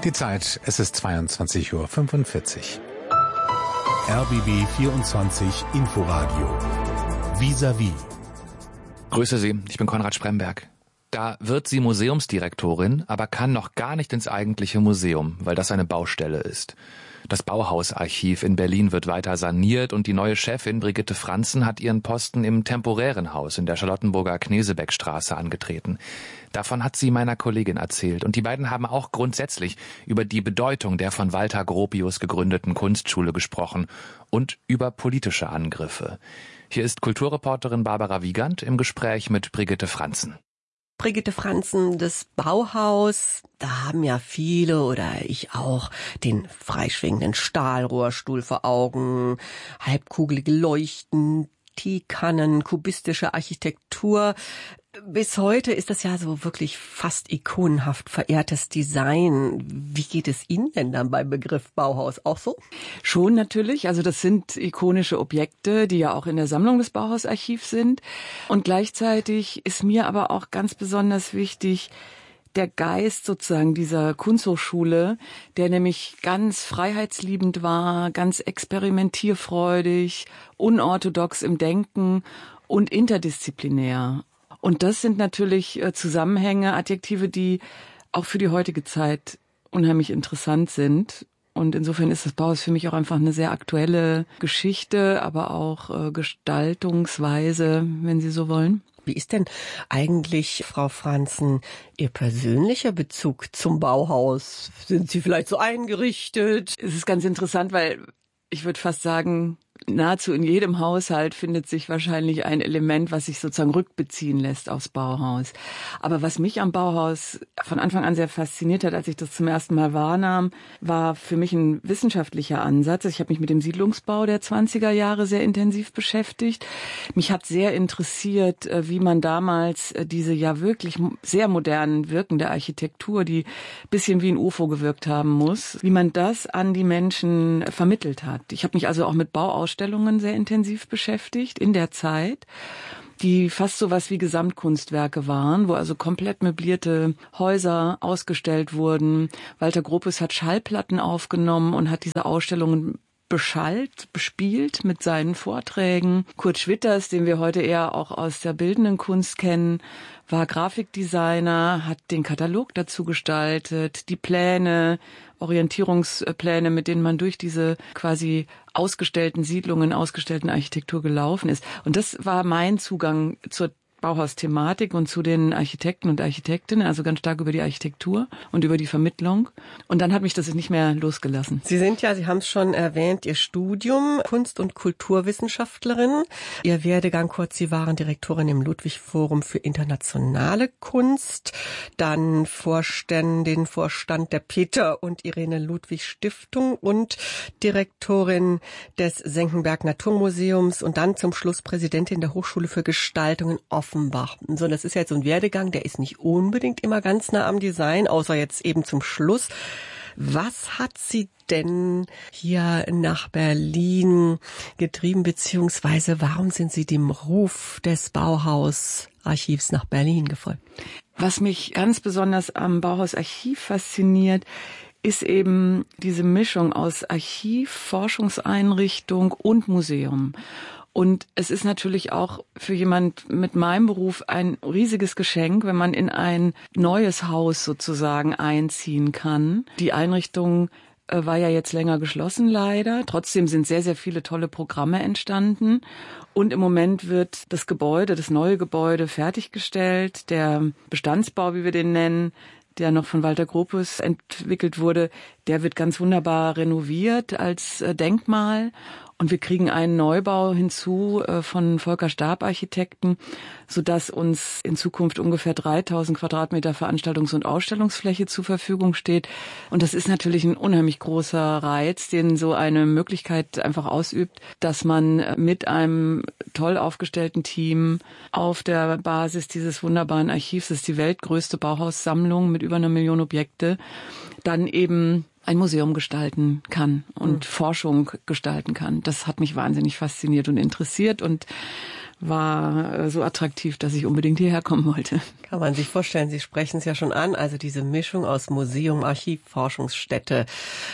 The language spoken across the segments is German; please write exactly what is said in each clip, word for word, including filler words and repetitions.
Die Zeit, es ist zweiundzwanzig Uhr fünfundvierzig. R B B vierundzwanzig Inforadio. Vis-à-vis. Grüße Sie, ich bin Konrad Spremberg. Da wird sie Museumsdirektorin, aber kann noch gar nicht ins eigentliche Museum, weil das eine Baustelle ist. Das Bauhausarchiv in Berlin wird weiter saniert und die neue Chefin Brigitte Franzen hat ihren Posten im temporären Haus in der Charlottenburger Knesebeckstraße angetreten. Davon hat sie meiner Kollegin erzählt und die beiden haben auch grundsätzlich über die Bedeutung der von Walter Gropius gegründeten Kunstschule gesprochen und über politische Angriffe. Hier ist Kulturreporterin Barbara Wiegand im Gespräch mit Brigitte Franzen. Brigitte Franzen, das Bauhaus, da haben ja viele oder ich auch den freischwingenden Stahlrohrstuhl vor Augen, halbkugelige Leuchten, Teekannen, kubistische Architektur. Bis heute ist das ja so wirklich fast ikonenhaft verehrtes Design. Wie geht es Ihnen denn dann beim Begriff Bauhaus auch so? Schon natürlich. Also das sind ikonische Objekte, die ja auch in der Sammlung des Bauhausarchivs sind. Und gleichzeitig ist mir aber auch ganz besonders wichtig, der Geist sozusagen dieser Kunsthochschule, der nämlich ganz freiheitsliebend war, ganz experimentierfreudig, unorthodox im Denken und interdisziplinär. Und das sind natürlich Zusammenhänge, Adjektive, die auch für die heutige Zeit unheimlich interessant sind. Und insofern ist das Bauhaus für mich auch einfach eine sehr aktuelle Geschichte, aber auch äh, Gestaltungsweise, wenn Sie so wollen. Wie ist denn eigentlich, Frau Franzen, Ihr persönlicher Bezug zum Bauhaus? Sind Sie vielleicht so eingerichtet? Es ist ganz interessant, weil ich würde fast sagen, nahezu in jedem Haushalt findet sich wahrscheinlich ein Element, was sich sozusagen rückbeziehen lässt aufs Bauhaus. Aber was mich am Bauhaus von Anfang an sehr fasziniert hat, als ich das zum ersten Mal wahrnahm, war für mich ein wissenschaftlicher Ansatz. Ich habe mich mit dem Siedlungsbau der zwanziger Jahre sehr intensiv beschäftigt. Mich hat sehr interessiert, wie man damals diese ja wirklich sehr modernen Wirken der Architektur, die ein bisschen wie ein U F O gewirkt haben muss, wie man das an die Menschen vermittelt hat. Ich habe mich also auch mit Bauausstellungen sehr intensiv beschäftigt in der Zeit, die fast so was wie Gesamtkunstwerke waren, wo also komplett möblierte Häuser ausgestellt wurden. Walter Gropius hat Schallplatten aufgenommen und hat diese Ausstellungen beschallt, bespielt mit seinen Vorträgen. Kurt Schwitters, den wir heute eher auch aus der bildenden Kunst kennen, war Grafikdesigner, hat den Katalog dazu gestaltet, die Pläne, Orientierungspläne, mit denen man durch diese quasi ausgestellten Siedlungen, ausgestellten Architektur gelaufen ist. Und das war mein Zugang zur Bauhaus-Thematik und zu den Architekten und Architektinnen, also ganz stark über die Architektur und über die Vermittlung. Und dann hat mich das nicht mehr losgelassen. Sie sind ja, Sie haben es schon erwähnt, Ihr Studium Kunst- und Kulturwissenschaftlerin. Ihr Werdegang kurz, Sie waren Direktorin im Ludwig-Forum für internationale Kunst, dann Vorständin, Vorstand der Peter und Irene Ludwig Stiftung und Direktorin des Senckenberg Naturmuseums und dann zum Schluss Präsidentin der Hochschule für Gestaltung in Offenbach. So, das ist jetzt so ein Werdegang, der ist nicht unbedingt immer ganz nah am Design, außer jetzt eben zum Schluss. Was hat Sie denn hier nach Berlin getrieben, beziehungsweise warum sind Sie dem Ruf des Bauhausarchivs nach Berlin gefolgt? Was mich ganz besonders am Bauhausarchiv fasziniert, ist eben diese Mischung aus Archiv, Forschungseinrichtung und Museum. Und es ist natürlich auch für jemand mit meinem Beruf ein riesiges Geschenk, wenn man in ein neues Haus sozusagen einziehen kann. Die Einrichtung äh, war ja jetzt länger geschlossen leider. Trotzdem sind sehr, sehr viele tolle Programme entstanden. Und im Moment wird das Gebäude, das neue Gebäude fertiggestellt. Der Bestandsbau, wie wir den nennen, der noch von Walter Gropius entwickelt wurde, der wird ganz wunderbar renoviert als äh, Denkmal. Und wir kriegen einen Neubau hinzu äh, von Volker Stab Architekten, sodass uns in Zukunft ungefähr dreitausend Quadratmeter Veranstaltungs- und Ausstellungsfläche zur Verfügung steht. Und das ist natürlich ein unheimlich großer Reiz, den so eine Möglichkeit einfach ausübt, dass man mit einem toll aufgestellten Team auf der Basis dieses wunderbaren Archivs, das ist die weltgrößte Bauhaussammlung mit über einer Million Objekte, dann eben ein Museum gestalten kann und mhm. Forschung gestalten kann. Das hat mich wahnsinnig fasziniert und interessiert und war so attraktiv, dass ich unbedingt hierher kommen wollte. Kann man sich vorstellen, Sie sprechen es ja schon an, also diese Mischung aus Museum, Archiv, Forschungsstätte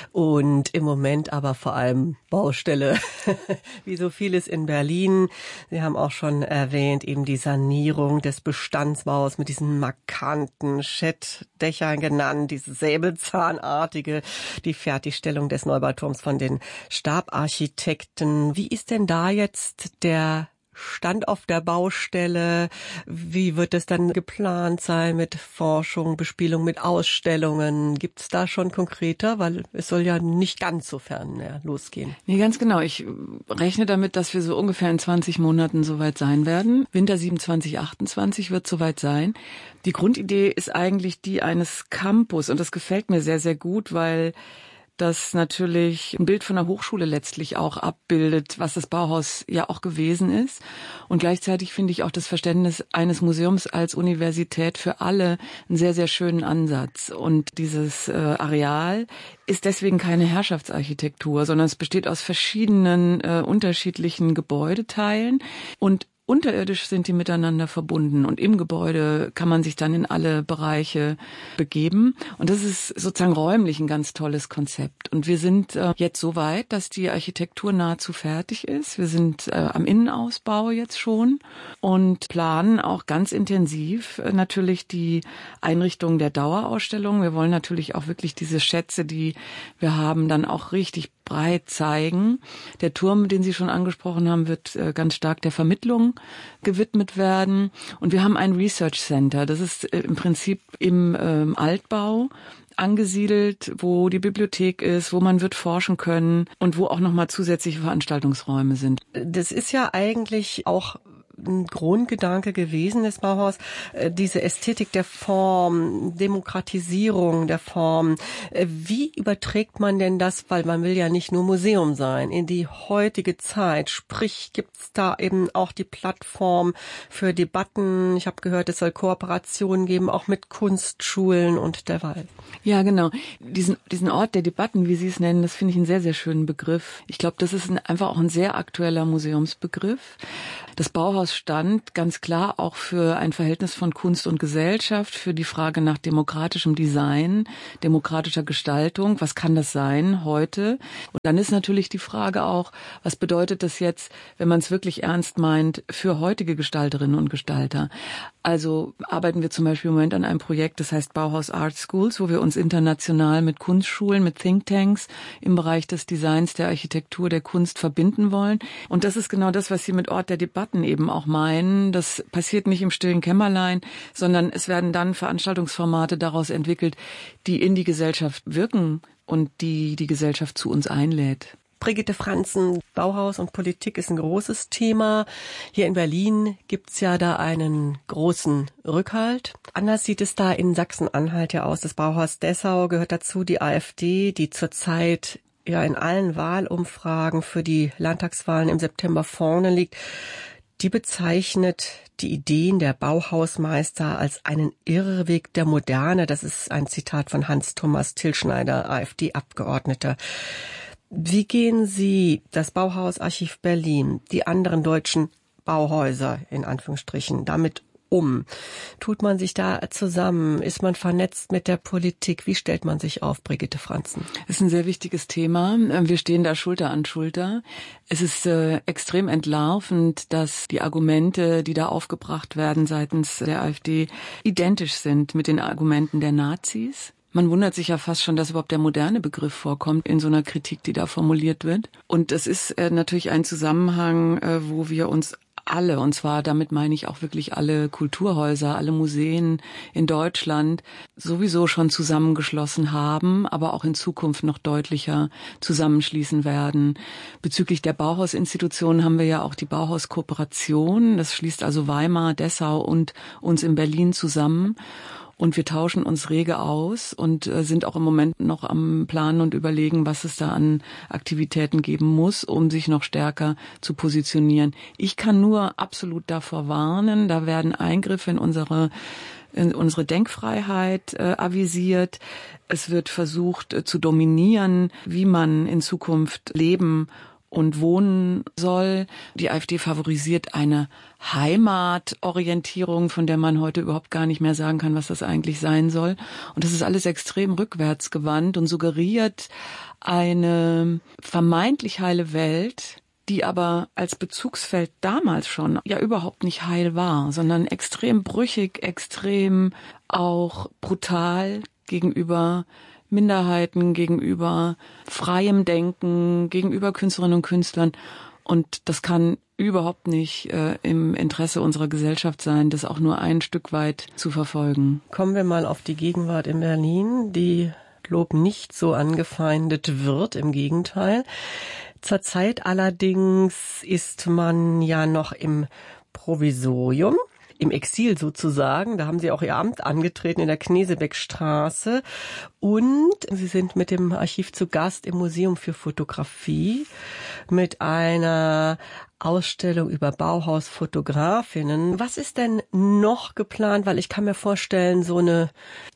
und im Moment aber vor allem Baustelle, wie so vieles in Berlin. Sie haben auch schon erwähnt, eben die Sanierung des Bestandsbaus mit diesen markanten Schettdächern genannt, diese säbelzahnartige, die Fertigstellung des Neubauturms von den Stabarchitekten. Wie ist denn da jetzt der Stand auf der Baustelle? Wie wird es dann geplant sein mit Forschung, Bespielung, mit Ausstellungen? Gibt es da schon konkreter? Weil es soll ja nicht ganz so fern mehr losgehen. Nee, ganz genau. Ich rechne damit, dass wir so ungefähr in zwanzig Monaten soweit sein werden. Winter siebenundzwanzig, achtundzwanzig wird soweit sein. Die Grundidee ist eigentlich die eines Campus und das gefällt mir sehr, sehr gut, weil das natürlich ein Bild von der Hochschule letztlich auch abbildet, was das Bauhaus ja auch gewesen ist. Und gleichzeitig finde ich auch das Verständnis eines Museums als Universität für alle einen sehr, sehr schönen Ansatz. Und dieses äh, Areal ist deswegen keine Herrschaftsarchitektur, sondern es besteht aus verschiedenen äh, unterschiedlichen Gebäudeteilen und unterirdisch sind die miteinander verbunden und im Gebäude kann man sich dann in alle Bereiche begeben. Und das ist sozusagen räumlich ein ganz tolles Konzept. Und wir sind äh, jetzt so weit, dass die Architektur nahezu fertig ist. Wir sind äh, am Innenausbau jetzt schon und planen auch ganz intensiv äh, natürlich die Einrichtung der Dauerausstellung. Wir wollen natürlich auch wirklich diese Schätze, die wir haben, dann auch richtig breit zeigen. Der Turm, den Sie schon angesprochen haben, wird äh, ganz stark der Vermittlung gewidmet werden. Und wir haben ein Research Center. Das ist äh, im Prinzip im ähm, Altbau angesiedelt, wo die Bibliothek ist, wo man wird forschen können und wo auch nochmal zusätzliche Veranstaltungsräume sind. Das ist ja eigentlich auch ein Grundgedanke gewesen des Bauhaus, diese Ästhetik der Form, Demokratisierung der Form. Wie überträgt man denn das, weil man will ja nicht nur Museum sein, in die heutige Zeit? Sprich, gibt's da eben auch die Plattform für Debatten? Ich habe gehört, es soll Kooperationen geben, auch mit Kunstschulen und derweil. Ja, genau. Diesen, diesen Ort der Debatten, wie Sie es nennen, das finde ich einen sehr, sehr schönen Begriff. Ich glaube, das ist ein, einfach auch ein sehr aktueller Museumsbegriff. Das Bauhaus stand ganz klar auch für ein Verhältnis von Kunst und Gesellschaft, für die Frage nach demokratischem Design, demokratischer Gestaltung. Was kann das sein heute? Und dann ist natürlich die Frage auch, was bedeutet das jetzt, wenn man es wirklich ernst meint, für heutige Gestalterinnen und Gestalter? Also arbeiten wir zum Beispiel im Moment an einem Projekt, das heißt Bauhaus Art Schools, wo wir uns international mit Kunstschulen, mit Thinktanks im Bereich des Designs, der Architektur, der Kunst verbinden wollen. Und das ist genau das, was Sie mit Ort der Debatten eben auch meinen. Das passiert nicht im stillen Kämmerlein, sondern es werden dann Veranstaltungsformate daraus entwickelt, die in die Gesellschaft wirken und die die Gesellschaft zu uns einlädt. Brigitte Franzen, Bauhaus und Politik ist ein großes Thema. Hier in Berlin gibt's ja da einen großen Rückhalt. Anders sieht es da in Sachsen-Anhalt ja aus. Das Bauhaus Dessau gehört dazu, die AfD, die zurzeit ja in allen Wahlumfragen für die Landtagswahlen im September vorne liegt. Die bezeichnet die Ideen der Bauhausmeister als einen Irrweg der Moderne. Das ist ein Zitat von Hans-Thomas Tillschneider, AfD-Abgeordneter. Wie gehen Sie, das Bauhausarchiv Berlin, die anderen deutschen Bauhäuser in Anführungsstrichen, damit um? Tut man sich da zusammen? Ist man vernetzt mit der Politik? Wie stellt man sich auf, Brigitte Franzen? Das ist ein sehr wichtiges Thema. Wir stehen da Schulter an Schulter. Es ist äh, extrem entlarvend, dass die Argumente, die da aufgebracht werden seitens der AfD, identisch sind mit den Argumenten der Nazis. Man wundert sich ja fast schon, dass überhaupt der moderne Begriff vorkommt in so einer Kritik, die da formuliert wird. Und es ist äh, natürlich ein Zusammenhang, äh, wo wir uns alle, und zwar damit meine ich auch wirklich alle Kulturhäuser, alle Museen in Deutschland, sowieso schon zusammengeschlossen haben, aber auch in Zukunft noch deutlicher zusammenschließen werden. Bezüglich der Bauhausinstitutionen haben wir ja auch die Bauhauskooperation. Das schließt also Weimar, Dessau und uns in Berlin zusammen. Und wir tauschen uns rege aus und äh, sind auch im Moment noch am Planen und Überlegen, was es da an Aktivitäten geben muss, um sich noch stärker zu positionieren. Ich kann nur absolut davor warnen, da werden Eingriffe in unsere in unsere Denkfreiheit äh, avisiert. Es wird versucht äh, zu dominieren, wie man in Zukunft leben und wohnen soll. Die AfD favorisiert eine Heimatorientierung, von der man heute überhaupt gar nicht mehr sagen kann, was das eigentlich sein soll. Und das ist alles extrem rückwärtsgewandt und suggeriert eine vermeintlich heile Welt, die aber als Bezugsfeld damals schon ja überhaupt nicht heil war, sondern extrem brüchig, extrem auch brutal gegenüber Minderheiten, gegenüber freiem Denken, gegenüber Künstlerinnen und Künstlern. Und das kann überhaupt nicht äh, im Interesse unserer Gesellschaft sein, das auch nur ein Stück weit zu verfolgen. Kommen wir mal auf die Gegenwart in Berlin, die Lob nicht so angefeindet wird, im Gegenteil. Zurzeit allerdings ist man ja noch im Provisorium, im Exil sozusagen. Da haben Sie auch Ihr Amt angetreten in der Knesebeckstraße. Und Sie sind mit dem Archiv zu Gast im Museum für Fotografie mit einer Ausstellung über Bauhausfotografinnen. Was ist denn noch geplant? Weil ich kann mir vorstellen, so eine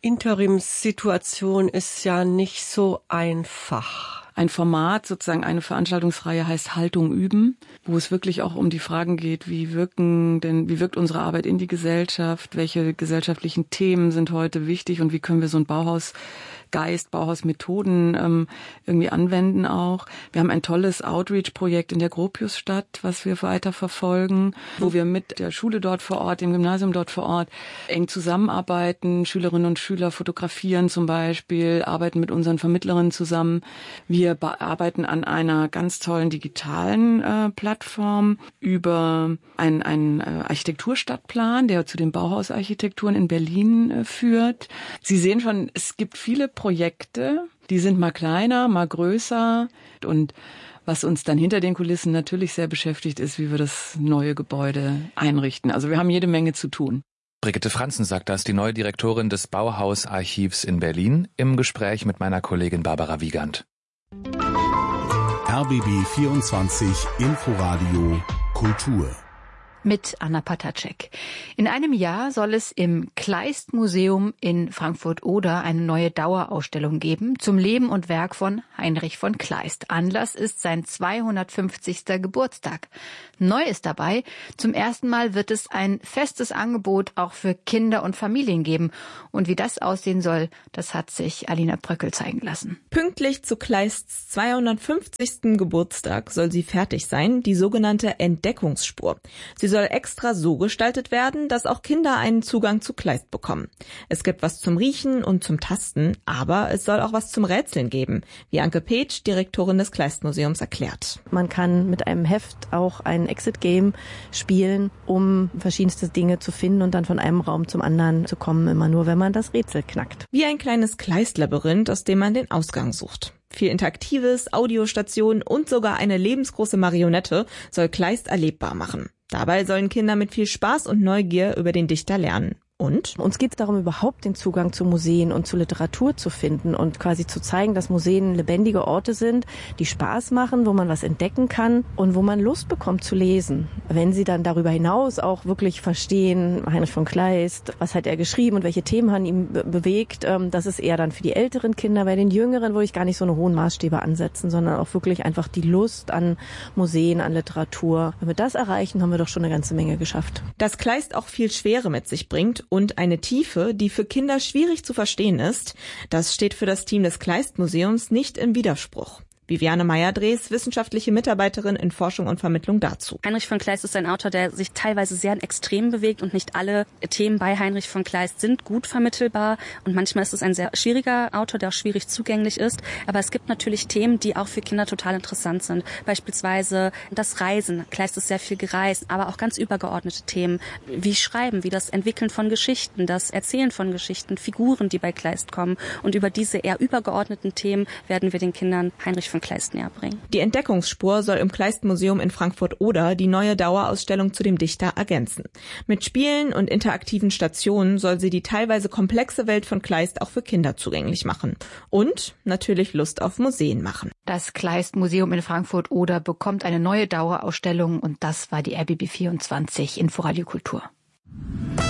Interimssituation ist ja nicht so einfach. Ein Format, sozusagen eine Veranstaltungsreihe heißt Haltung üben, wo es wirklich auch um die Fragen geht, wie wirken denn, wie wirkt unsere Arbeit in die Gesellschaft, welche gesellschaftlichen Themen sind heute wichtig und wie können wir so ein Bauhausgeist, Bauhausmethoden ähm, irgendwie anwenden auch. Wir haben ein tolles Outreach-Projekt in der Gropiusstadt, was wir weiter verfolgen, wo wir mit der Schule dort vor Ort, dem Gymnasium dort vor Ort eng zusammenarbeiten. Schülerinnen und Schüler fotografieren zum Beispiel, arbeiten mit unseren Vermittlerinnen zusammen. Wir Wir arbeiten an einer ganz tollen digitalen äh, Plattform über einen, einen äh, Architekturstadtplan, der zu den Bauhausarchitekturen in Berlin äh, führt. Sie sehen schon, es gibt viele Projekte, die sind mal kleiner, mal größer. Und was uns dann hinter den Kulissen natürlich sehr beschäftigt, ist, wie wir das neue Gebäude einrichten. Also wir haben jede Menge zu tun. Brigitte Franzen sagt das, die neue Direktorin des Bauhausarchivs in Berlin, im Gespräch mit meiner Kollegin Barbara Wiegand. R B B vierundzwanzig Inforadio Kultur mit Anna Patacek. In einem Jahr soll es im Kleist-Museum in Frankfurt-Oder eine neue Dauerausstellung geben zum Leben und Werk von Heinrich von Kleist. Anlass ist sein zweihundertfünfzigster Geburtstag. Neu ist dabei, zum ersten Mal wird es ein festes Angebot auch für Kinder und Familien geben. Und wie das aussehen soll, das hat sich Alina Bröckel zeigen lassen. Pünktlich zu Kleists zweihundertfünfzigsten Geburtstag soll sie fertig sein, die sogenannte Entdeckungsspur. Sie soll extra so gestaltet werden, dass auch Kinder einen Zugang zu Kleist bekommen. Es gibt was zum Riechen und zum Tasten, aber es soll auch was zum Rätseln geben, wie Anke Petsch, Direktorin des Kleist-Museums, erklärt. Man kann mit einem Heft auch ein Exit-Game spielen, um verschiedenste Dinge zu finden und dann von einem Raum zum anderen zu kommen, immer nur, wenn man das Rätsel knackt. Wie ein kleines Kleist-Labyrinth, aus dem man den Ausgang sucht. Viel Interaktives, Audiostationen und sogar eine lebensgroße Marionette soll Kleist erlebbar machen. Dabei sollen Kinder mit viel Spaß und Neugier über den Dichter lernen. Und? Uns geht es darum, überhaupt den Zugang zu Museen und zu Literatur zu finden und quasi zu zeigen, dass Museen lebendige Orte sind, die Spaß machen, wo man was entdecken kann und wo man Lust bekommt zu lesen. Wenn sie dann darüber hinaus auch wirklich verstehen, Heinrich von Kleist, was hat er geschrieben und welche Themen haben ihn be- bewegt, ähm, das ist eher dann für die älteren Kinder. Bei den Jüngeren würde ich gar nicht so eine hohen Maßstäbe ansetzen, sondern auch wirklich einfach die Lust an Museen, an Literatur. Wenn wir das erreichen, haben wir doch schon eine ganze Menge geschafft. Dass Kleist auch viel Schwere mit sich bringt und eine Tiefe, die für Kinder schwierig zu verstehen ist, das steht für das Team des Kleist-Museums nicht im Widerspruch. Viviane Meyer-Drees, wissenschaftliche Mitarbeiterin in Forschung und Vermittlung dazu. Heinrich von Kleist ist ein Autor, der sich teilweise sehr in Extremen bewegt und nicht alle Themen bei Heinrich von Kleist sind gut vermittelbar und manchmal ist es ein sehr schwieriger Autor, der auch schwierig zugänglich ist. Aber es gibt natürlich Themen, die auch für Kinder total interessant sind. Beispielsweise das Reisen. Kleist ist sehr viel gereist, aber auch ganz übergeordnete Themen wie Schreiben, wie das Entwickeln von Geschichten, das Erzählen von Geschichten, Figuren, die bei Kleist kommen. Und über diese eher übergeordneten Themen werden wir den Kindern Heinrich von Kleist näher bringen. Die Entdeckungsspur soll im Kleist-Museum in Frankfurt-Oder die neue Dauerausstellung zu dem Dichter ergänzen. Mit Spielen und interaktiven Stationen soll sie die teilweise komplexe Welt von Kleist auch für Kinder zugänglich machen. Und natürlich Lust auf Museen machen. Das Kleist-Museum in Frankfurt-Oder bekommt eine neue Dauerausstellung und das war die R B B vierundzwanzig Inforadio Kultur.